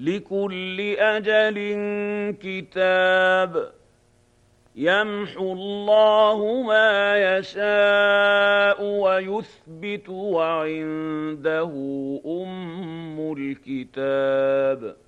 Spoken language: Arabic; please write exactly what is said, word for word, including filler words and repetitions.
لكل أجل كتاب يمحو الله ما يشاء ويثبت وعنده أم الكتاب.